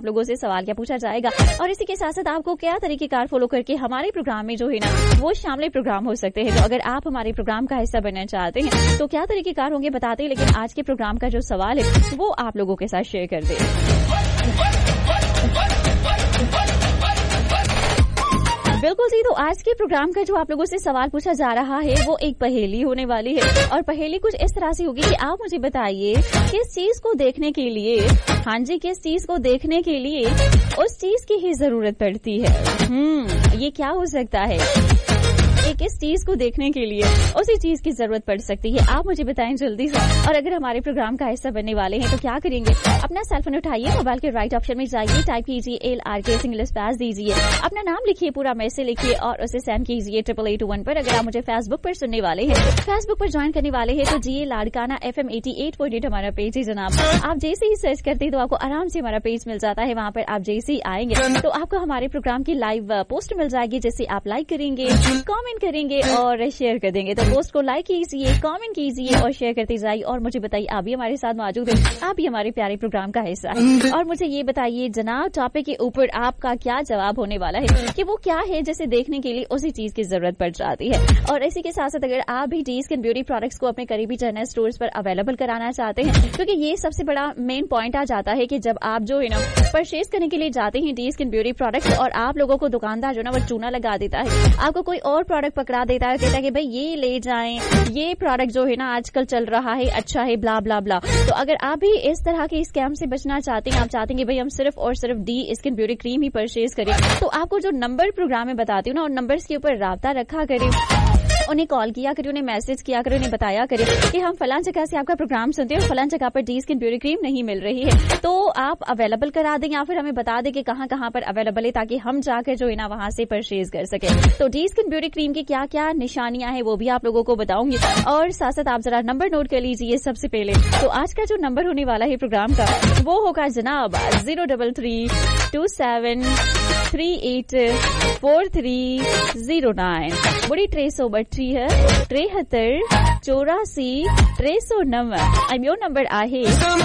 आप लोगों से सवाल क्या पूछा जाएगा और इसी के साथ साथ आपको क्या तरीकेकार फॉलो करके हमारे प्रोग्राम में जो है ना वो शामिल प्रोग्राम हो सकते हैं। तो अगर आप हमारे प्रोग्राम का हिस्सा बनना चाहते हैं तो क्या तरीकेकार होंगे बताते हैं, लेकिन आज के प्रोग्राम का जो सवाल है वो आप लोगों के साथ शेयर कर दें। बिल्कुल जी, तो आज के प्रोग्राम का जो आप लोगों से सवाल पूछा जा रहा है वो एक पहेली होने वाली है और पहेली कुछ इस तरह से होगी कि आप मुझे बताइए किस चीज को देखने के लिए, हाँ जी, किस चीज को देखने के लिए उस चीज की ही जरूरत पड़ती है। ये क्या हो सकता है? किस चीज को देखने के लिए उसी चीज की जरूरत पड़ सकती है, आप मुझे बताएं जल्दी से। और अगर हमारे प्रोग्राम का हिस्सा बनने वाले हैं तो क्या करेंगे, अपना सेलफोन उठाइए, मोबाइल के राइट ऑप्शन में जाइए, टाइप कीजिए LRK सिंगल स्पेस दीजिए, अपना नाम लिखिए, पूरा मैसेज लिखिए और उसे सेंड कीजिए 8821 पर। अगर आप मुझे फेसबुक पर सुनने वाले हैं, फेसबुक पर ज्वाइन करने वाले हैं तो GA लाड़काना FM 88.8 हमारा पेज है जनाब। आप जैसे ही सर्च करते हैं तो आपको आराम से हमारा पेज मिल जाता है। वहाँ पर आप जैसे ही आएंगे तो आपको हमारे प्रोग्राम की लाइव पोस्ट मिल जाएगी, जिससे आप लाइक करेंगे, कॉमेंट करेंगे और शेयर कर देंगे। तो पोस्ट को लाइक कीजिए, कमेंट कीजिए और शेयर करते जाइए और मुझे बताइए आप भी हमारे साथ मौजूद हैं, आप भी हमारे प्यारे प्रोग्राम का हिस्सा है। और मुझे ये बताइए जनाब, टॉपिक के ऊपर आपका क्या जवाब होने वाला है कि वो क्या है जिसे देखने के लिए उसी चीज की जरूरत पड़ जाती है। और इसी के साथ साथ अगर आप भी डी स्किन ब्यूटी प्रोडक्ट्स को अपने करीबी जनरल स्टोर्स पर अवेलेबल कराना चाहते हैं, क्योंकि ये सबसे बड़ा मेन पॉइंट आ जाता है कि जब आप जो है ना परचेज करने के लिए जाते हैं डी स्किन ब्यूटी प्रोडक्ट्स और आप लोगों को दुकानदार जो ना वो चूना लगा देता है, आपको कोई और प्रोडक्ट पकड़ा देता है, कहता है कि भाई ये ले जाएं, ये प्रोडक्ट जो है ना आजकल चल रहा है, अच्छा है, ब्ला ब्ला ब्ला। तो अगर आप भी इस तरह के स्कैम से बचना चाहते हैं, आप चाहते हैं कि भाई हम सिर्फ और सिर्फ डी स्किन ब्यूटी क्रीम ही परचेज करें, तो आपको जो नंबर प्रोग्राम में बताती हूँ ना, उन नंबर्स के ऊपर राब्ता रखा करें, उन्हें कॉल किया करें, उन्हें मैसेज किया करें, उन्हें बताया करें कि हम फलां जगह से आपका प्रोग्राम सुनते हैं और फलां जगह पर डी स्किन ब्यूटी क्रीम नहीं मिल रही है, तो आप अवेलेबल करा दें या फिर हमें बता दें कि कहां कहां पर अवेलेबल है, ताकि हम जाकर जो है ना वहां से परचेज कर सके। तो डी स्किन ब्यूटी क्रीम की क्या क्या निशानियां हैं वो भी आप लोगों को बताऊंगी और साथ साथ आप जरा नंबर नोट कर लीजिए। सबसे पहले तो आज का जो नंबर होने वाला है प्रोग्राम का वो होगा जनाब 03327384309। बड़ी 332 है 73 84 309। यो नंबर आहे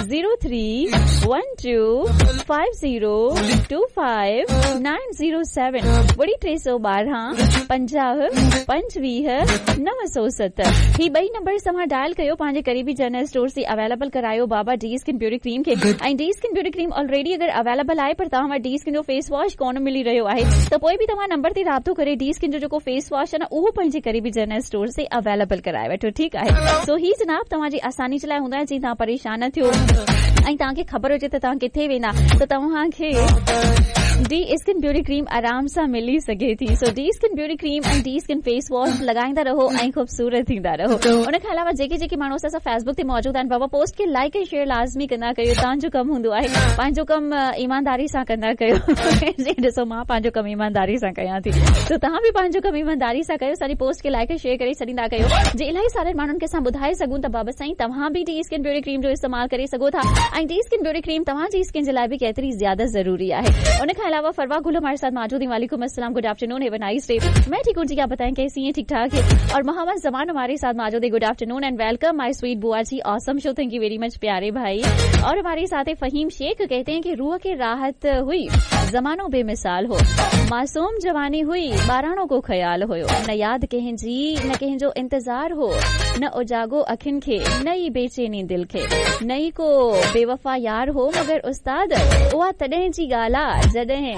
0312502597। बड़ी 312 50 25 970। ही बई नंबर समा डायल कयो, पंहिंजे करीबी जनरल स्टोर से अवेलेबल करायो बाबा डी स्किन ब्यूटी क्रीम के। ऐं D skin beauty cream already अगर अवेलेबल आहे पर तव्हां डी स्किन जो फेस वॉश कोन मिली रहियो आहे त पोइ बि तव्हां नंबर ते राब्तो करे डी स्किन जो जेको फेस वॉश आहे न उहो पंहिंजे करीबी जनरल स्टोर से अवेलेबल कराए वठो, ठीकु आहे। सो ही जनाब तव्हांजी आसानी जे लाइ हूंदा आहे, जीअं तव्हां परेशान न थियो ऐं तव्हांखे ख़बर हुजे त तव्हां किथे वेंदा त तव्हांखे डी स्किन ब्यूटी क्रीम आराम सां मिली सघे थी। सो डी स्किन ब्यूटी क्रीम ऐं डी स्किन फेस वॉश लॻाईंदा रहो ऐं ख़ूबसूरत थींदा रहो। उन खां अलावा जेके माण्हू असां फेसबुक ते मौजूद आहिनि बाबा, पोस्ट खे लाइक ऐं शेयर लाज़मी कंदा कयो। तव्हांजो कमु हूंदो आहे, पंहिंजो कमु ईमानदारी सां कंदा कयो। ॾिसो मां पंहिंजो कमु ईमानदारी सां कयां थी, तो तव्हां बि पंहिंजो कमु ईमानदारी सां कयो, सारी पोस्ट खे लाइक ऐं शेयर करे छॾींदा कयो, जे इलाही सारे माण्हुनि खे असां ॿुधाए सघूं त बाबा साईं तव्हां बि डी स्किन ब्यूटी क्रीम जो इस्तेमालु करे सघो था ऐं डी स्किन ब्यूटी क्रीम तव्हांजी स्किन जे लाइ बि केतिरी ज्यादा ज़रूरी आहे। उन खां अलावा फरवा गुल हमारे साथ मौजूद है। वालेकुम अस्सलाम, good afternoon, have a nice day. मैं ठीक हूँ जी, आप बताएं कैसी हैं? ठीक ठाक है। और मोहम्मद जमान हमारे साथ मौजूद है। Good afternoon and welcome my sweet बुआ जी, awesome show, thank you very much प्यारे भाई। और हमारे साथ है फहीम शेख, कहते हैं कि रूह की राहत हुई जमानो बेमिसाल हो, मासूम जवानी हुई बाराणों को ख्याल हो, न याद कहें जी न कहें जो इंतजार हो, न उजागो अखिन खे नई बेचैनी दिल खे, नई को बेवफा यार हो मगर उस्ताद उहा तॾहिं जी ॻाल्हि जॾहिं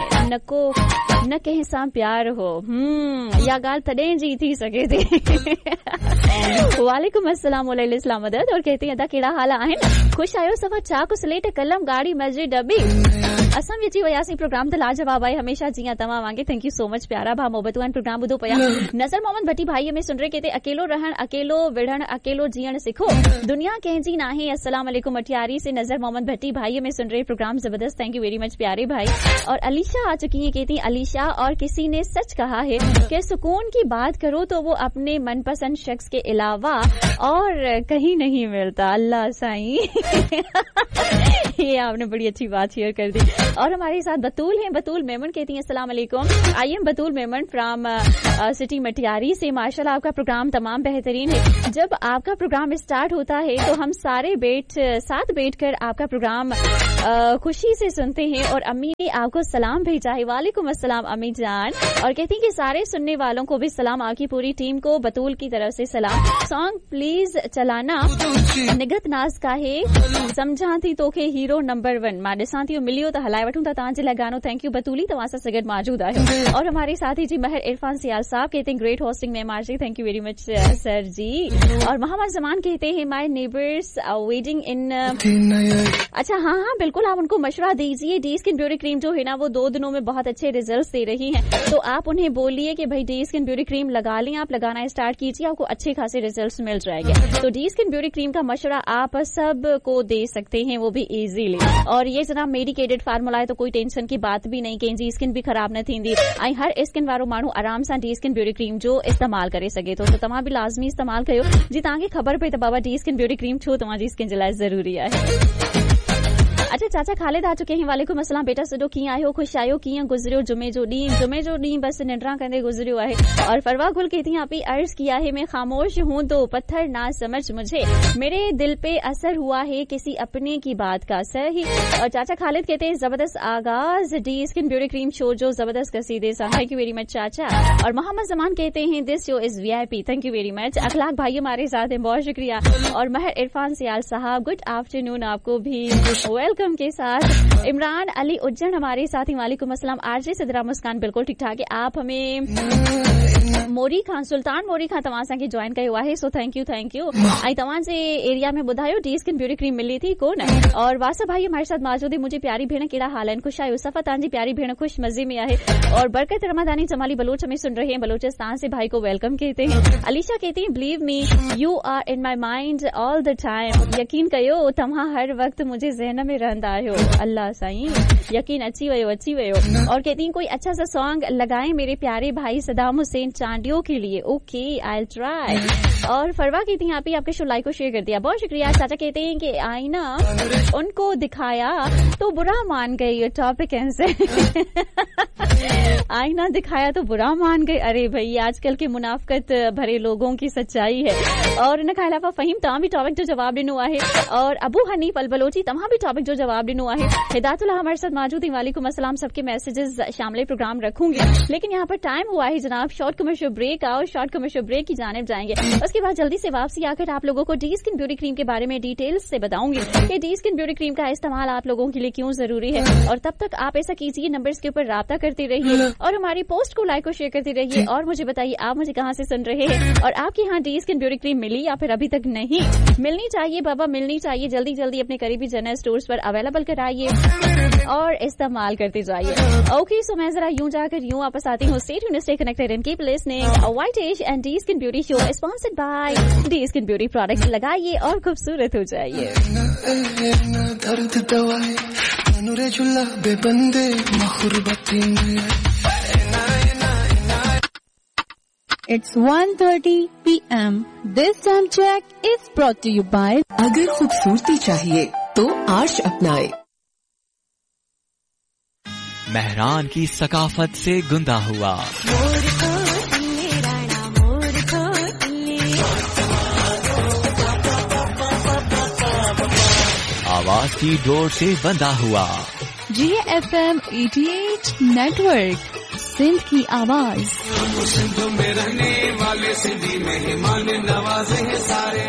न कंहिं सां प्यार हो। या ॻाल्हि तॾहिं जी थी सघे थी। वालेकुम अस्सलाम इस्लाम मदद। और कहते हैं अदा कहिड़ा हाल आहिनि? ख़ुशि आहियो? सफ़ा चाक स्लेट कलम गाड़ी मस्जिद डबी असां बि अची वियासीं। प्रोग्राम त लाजवाब आहे हमेशा, जीअं तव्हां वांगे। थैंक यू सो मच प्यारा भा मोहब्बतूं आहिनि, प्रोग्राम ॿुधो पिया। नज़र मोहम्मद भट्टी भाई में सुन रहे, कहते अकेलो रहण, अकेलो विढ़ण, अकेलो जीअण सिखो, दुनिया कंहिंजी नाहे। अस्सलाम वालेकुम मठियारी से नज़र मोहम्मद भट्टी भाई में सुन रहे, प्रोग्राम जबरदस्त, थैंक यू वेरी मच प्यारे भाई। और अलीशा आ चुकी है, कहती अलीशा अलीशा, और किसी ने सच कहा है कि सुकून की बात करो तो वो अपने मनपसंद शख्स के अलावा और कहीं नहीं मिलता। अल्लाह साईं ये आपने बड़ी अच्छी बात शेयर कर दी। और हमारे साथ बतूल हैं। बतूल मेमन कहती हैं अस्सलाम वालेकुम, I am Batool Memon from city Matiari से। माशाल्लाह आपका प्रोग्राम तमाम बेहतरीन है। जब आपका प्रोग्राम स्टार्ट होता है तो हम सारे साथ बैठकर आपका प्रोग्राम खुशी से सुनते हैं। और अम्मी ने आपको सलाम भेजा है। वालेकुम अस्सलाम अम्मी जान। और कहती हैं कि सारे सुनने वालों को भी सलाम, आपकी पूरी टीम को बतूल की तरफ से सलाम। सॉन्ग प्लीज चलाना निगत नाज का है समझा थी तो के हीरो नंबर 1 मारे साथियों मिलियो तो हलाए वठूं था तांजे लगानो। थैंक यू बतूली तवासा सगत मौजूद है। और हमारे साथी जी महर इरफान सियाल साहब कहते हैं ग्रेट होस्टिंग में मार्जी, thank you very much sir जी। और मोहम्मद जमान कहते हैं माय नेबर्स वेटिंग इन। अच्छा हाँ बिल्कुल, आप उनको मशवरा दीजिए। डी स्किन ब्यूटी क्रीम जो है ना वो 2 दिनों में बहुत अच्छे रिजल्ट दे रही है, तो आप उन्हें बोलिए कि भाई डी स्किन ब्यूटी क्रीम लगा लें। आप लगाना स्टार्ट कीजिए, आपको अच्छे खासे रिजल्ट मिल जाएंगे। तो डी स्किन ब्यूटी क्रीम का मशवरा आप सब को दे सकते हैं, वो भी इजीली। और ये जनाब मेडिकेटेड फार्मूला है तो कोई टेंशन की बात भी नहीं कहीं जी स्किन भी खराब न थींदी। ऐं हर स्किन वारो माण्हू आराम सां डी स्किन ब्यूटी क्रीम जो इस्तेमाल करे सके तो तव्हां बि लाज़मी इस्तेमाल कयो जी तव्हांखे ख़बर पए त बाबा डी स्किन ब्यूटी क्रीम छो तव्हांजी स्किन जे लाइ ज़रूरी आहे। अच्छा चाचा खालिद आ चुके हैं। वालेकुम अस्सलाम बेटा सॼो कीअं आहियो, ख़ुशि आहियो, कीअं गुज़रियो जुमे जो ॾींहुं बसि निंड्रा कंदे गुज़रियो आहे। और फरवा गुल कहती हैं आप ही अर्ज किया है मैं खामोश हूँ तो पत्थर ना समझ मुझे, मेरे दिल पे असर हुआ है किसी अपने की बात का सही। और चाचा खालिद कहते हैं जबरदस्त आगाज D skin beauty cream show जो जबरदस्त कसीदे सा, थैंक यू वेरी मच चाचा। और मोहम्मद जमान कहते हैं this show is VIP, thank you very much. अखलाक भाई हमारे साथ हैं, बहुत शुक्रिया। और महर इरफान सियाल साहब गुड आफ्टरनून आपको भी वेलकम के साथ। इमरान अली उज्जैन हमारे साथ ही वालेकुम अस्सलाम। आरजे सिद्रा मुस्कान बिल्कुल ठीक ठाक है। आप हमें मोरी खान सुल्तान मोरी खान तव्हां असांखे जॉइन कयो आहे, सो थैंक यू ऐं तव्हां जे एरिया में ॿुधायो डी स्किन ब्यूटी क्रीम मिली थी कोन। और वासा भाई हमारे साथ मौजूद है। मुझे प्यारी भेण कहिड़ा हाल आहिनि, ख़ुशि आहियो? सफ़ा तव्हांजी प्यारी भेण ख़ुश मज़े में आहे। और बरकत रमादानी जमाली बलोच में सुन रहे हैं, बलोचिस्तान से भाई को वेलकम कहते हैं। अलीशा कहती हैं believe me you are in my mind all the time, यकीन कयो तव्हां हर वक्त मुझे ज़हन में रहंदा आहियो। अल्लाह साईं यकीन अची वियो। और कहती हैं कोई अच्छा सा सॉन्ग लगाएं मेरे प्यारे भाई सदाम हुसैन चांडियों के लिए। Okay I will try. और फरवा कहती हैं आप ही आपके शो लाइक को शेयर कर दिया, बहुत शुक्रिया। चाचा कहते हैं कि आईना उनको दिखाया तो बुरा मान गए, ये टॉपिक कैसे आईना दिखाया तो बुरा मान गए। अरे भाई आजकल के मुनाफकत भरे लोगों की सच्चाई है। और इन खां अलावा फहीम तव्हां भी टॉपिक जो जवाब ॾिनो आहे। और अबू हनीफ अल बलोची तव्हां भी टॉपिक जो जवाब ॾिनो आहे। हिदायतुल्लाह हमारे साथ मौजूद है, वालेकुम अस्सलाम। सबके मैसेजेस शामिल प्रोग्राम रखूंगी, लेकिन यहाँ पर टाइम हुआ है जनाब शॉर्ट कमर्शियल ब्रेक। आओ शॉर्ट कमर्शियल ब्रेक की जानिब जाएंगे, उसके बाद जल्दी से वापसी आकर आप लोगों को डी स्किन ब्यूटी क्रीम के बारे में डिटेल्स से बताऊंगी कि डी स्किन ब्यूटी क्रीम का इस्तेमाल आप लोगों के लिए क्यों जरूरी है। और तब तक आप ऐसा कीजिए, नंबर्स के ऊपर राब्ता करते रहिए और हमारी पोस्ट को लाइक और शेयर करते रहिए। और मुझे बताइए आप मुझे कहाँ से सुन रहे हैं और आपके यहाँ डी स्किन ब्यूटी क्रीम मिली या फिर अभी तक नहीं। मिलनी चाहिए बाबा, मिलनी चाहिए। जल्दी जल्दी अपने करीबी जनरल स्टोर्स पर अवेलेबल कराइए और इस्तेमाल करते जाइए। ओके सो मैं जरा यूं जाकर यूं वापस आती हूँ। Stay tuned, stay connected and keep listening. White as and D skin beauty show sponsored by D skin beauty products. लगाइए और खूबसूरत हो जाइए। It's 1:30 p.m. This time check is brought to you by अगर खूबसूरती चाहिए तो आर्श अपनाए। मेहरान की सकाफत से गुंदा हुआ आवाज की डोर से बंधा हुआ GFM 88 नेटवर्क, सिंध की आवाज। में रहने वाले सिंधी मेहमान नवाजे हैं सारे।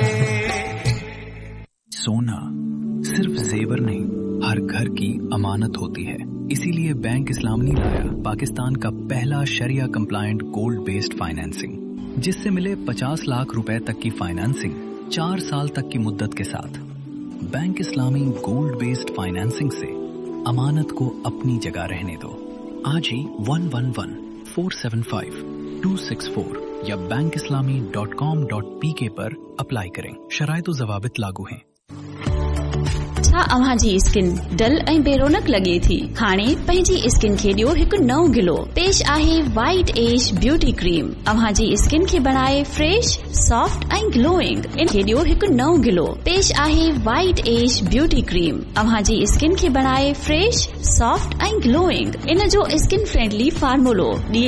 सोना सिर्फ जेवर नहीं, हर घर की अमानत होती है। इसीलिए बैंक इस्लामी लाया पाकिस्तान का पहला शरिया कंप्लायंट गोल्ड बेस्ड फाइनेंसिंग, जिससे मिले 50 लाख रुपए तक की फाइनेंसिंग 4 साल तक की मुद्दत के साथ। बैंक इस्लामी गोल्ड बेस्ड फाइनेंसिंग से अमानत को अपनी जगह रहने दो। आज ही 111-475-264 या bankislami.com.pk पर अप्लाई करें। शराइत व ज़वाबित लागू हैं। छा अव्हां जी स्किन डल ऐं बेरोनक लॻे थी? हाणे पंहिंजी स्किन खे ॾियो हिकु नओं गिलो। पेश आहे वाइट एज ब्यूटी क्रीम। अव्हां जी स्किन खे बनाए फ्रेश, सॉफ्ट ऐं ग्लोइंग। इन खे ॾियो हिकु नओं गिलो। पेश आहे वाइट एज ब्यूटी क्रीम। अव्हां जी स्किन खे बनाए फ्रेश, सॉफ्ट ऐं ग्लोइंग। इन जो स्किन फ्रेंडली फार्मूलो